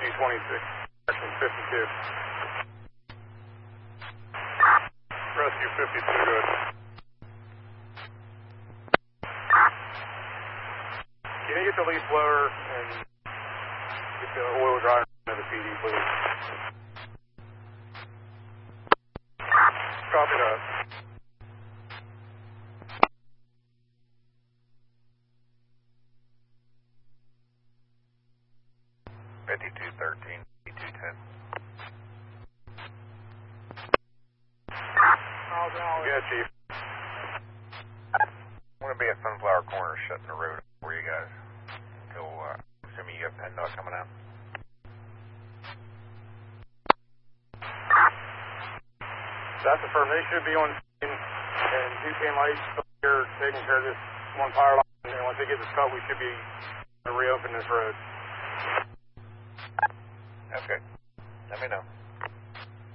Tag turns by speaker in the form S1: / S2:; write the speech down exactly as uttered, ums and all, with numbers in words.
S1: Rescue twenty-six, section fifty-two. Rescue fifty-two, good. Can you get the leaf blower and get the oil dryer into the P D, please? Copy that.
S2: fifty-two thirteen, fifty-two ten.
S1: Yeah, Chief.
S2: I'm going to be at Sunflower Corner shutting the road for you guys until, uh, assuming you have PennDOT coming out.
S1: That's affirmed. They should be on scene, and Duquesne Lights here taking care of this one power line, and once they get this cut, we should be able to reopen this road.
S2: Okay. Let me know.